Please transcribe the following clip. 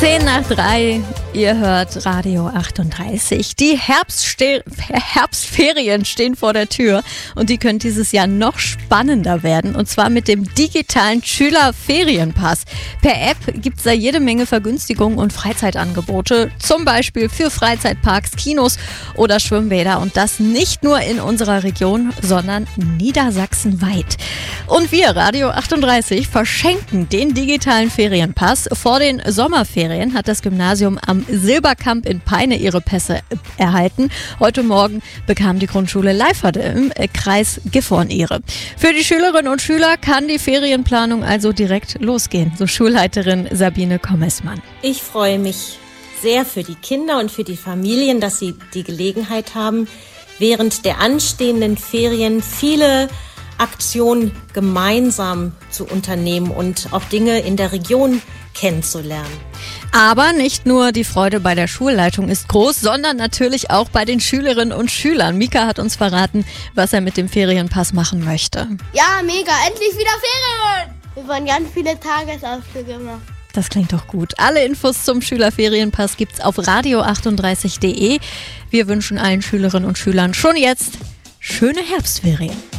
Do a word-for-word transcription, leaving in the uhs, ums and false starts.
Zehn nach drei, ihr hört Radio achtunddreißig. Die Herbstste- Herbstferien stehen vor der Tür und die können dieses Jahr noch spannender werden, und zwar mit dem digitalen Schülerferienpass. Per App gibt es da jede Menge Vergünstigungen und Freizeitangebote, zum Beispiel für Freizeitparks, Kinos oder Schwimmbäder, und das nicht nur in unserer Region, sondern niedersachsenweit. Und wir, Radio achtunddreißig, verschenken den digitalen Ferienpass. Vor den Sommerferien hat das Gymnasium am Silberkamp in Peine ihre Pässe erhalten. Heute Morgen bekam die Grundschule Leiferde im Kreis Gifhorn ihre. Für die Schülerinnen und Schüler kann die Ferienplanung also direkt losgehen, so Schulleiterin Sabine Kommesmann. Ich freue mich sehr für die Kinder und für die Familien, dass sie die Gelegenheit haben, während der anstehenden Ferien viele Aktionen gemeinsam zu unternehmen und auch Dinge in der Region kennenzulernen. Aber nicht nur die Freude bei der Schulleitung ist groß, sondern natürlich auch bei den Schülerinnen und Schülern. Mika hat uns verraten, was er mit dem Ferienpass machen möchte. Ja, mega, endlich wieder Ferien! Wir wollen ganz viele Tagesausflüge machen. Das klingt doch gut. Alle Infos zum Schülerferienpass gibt's auf radio achtunddreißig punkt de. Wir wünschen allen Schülerinnen und Schülern schon jetzt schöne Herbstferien.